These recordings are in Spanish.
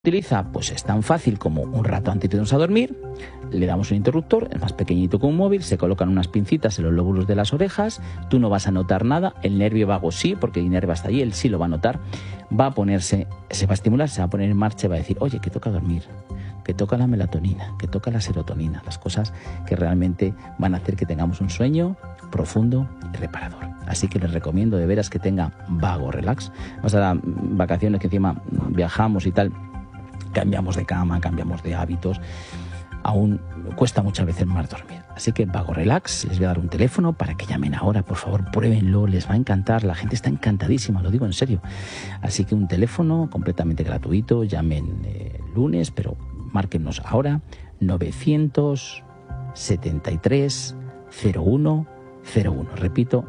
utiliza, pues es tan fácil como un rato antes de irnos a dormir, le damos un interruptor, es más pequeñito que un móvil, se colocan unas pincitas en los lóbulos de las orejas, tú no vas a notar nada, el nervio vago sí, porque el nervio está ahí, él sí lo va a notar, va a ponerse, se va a estimular, se va a poner en marcha y va a decir, oye, que toca dormir, que toca la melatonina, que toca la serotonina, las cosas que realmente van a hacer que tengamos un sueño profundo y reparador. Así que les recomiendo de veras que tengan Vago Relax. Vamos a las vacaciones que encima viajamos y tal, cambiamos de cama, cambiamos de hábitos, aún cuesta muchas veces más dormir. Así que Vago Relax, les voy a dar un teléfono para que llamen ahora, por favor, pruébenlo, les va a encantar, la gente está encantadísima, lo digo en serio. Así que un teléfono completamente gratuito, llamen lunes, pero márquennos ahora, 973 01 01, repito,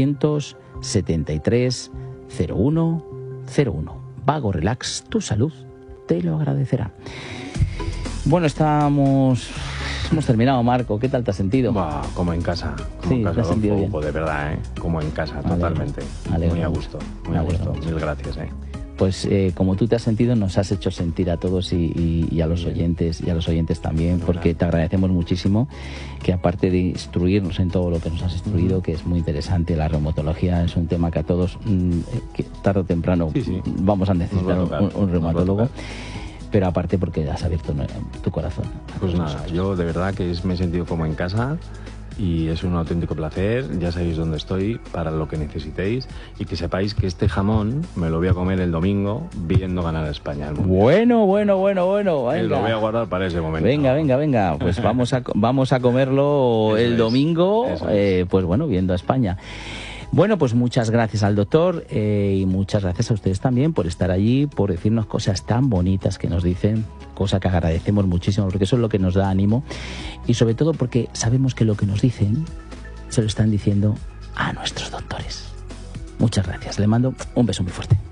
973 01 01. Vago Relax, tu salud te lo agradecerá. Bueno, hemos terminado, Marco. ¿Qué tal te has sentido? Bah, como en casa. Como sí, en casa, te has sentido bien. De verdad, como en casa, totalmente. Muy a gusto, muy a gusto. Mil gracias, Pues como tú te has sentido, nos has hecho sentir a todos y a los oyentes también, porque te agradecemos muchísimo que, aparte de instruirnos en todo lo que nos has instruido, que es muy interesante, la reumatología es un tema que a todos, que tarde o temprano vamos a necesitar un reumatólogo. Pero aparte porque has abierto tu corazón. Pues nada, yo de verdad que me he sentido como en casa y es un auténtico placer. Ya sabéis dónde estoy para lo que necesitéis y que sepáis que este jamón me lo voy a comer el domingo viendo ganar a España. Bueno. Venga. Lo voy a guardar para ese momento. Venga. Pues vamos a comerlo el domingo, pues bueno, viendo a España. Bueno, pues muchas gracias al doctor y muchas gracias a ustedes también por estar allí, por decirnos cosas tan bonitas que nos dicen, cosa que agradecemos muchísimo, porque eso es lo que nos da ánimo y sobre todo porque sabemos que lo que nos dicen se lo están diciendo a nuestros doctores. Muchas gracias, le mando un beso muy fuerte.